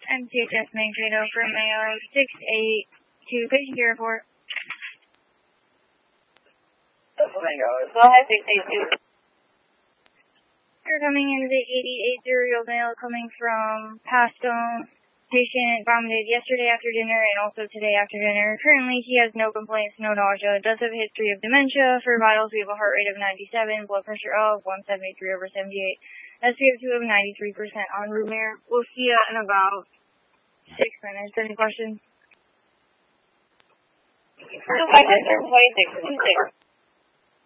MTHS main Trado from AR 682, patient care report. Go ahead, 682. You're coming into the 88 serial mail coming from Pastone. Patient vomited yesterday after dinner and also today after dinner. Currently, he has no complaints, no nausea. Does have a history of dementia. For vitals, we have a heart rate of 97, blood pressure of 173/78, SpO2 of 93% en route air. We'll see you in about 6 minutes. Any questions? 2 questions, sir. 26.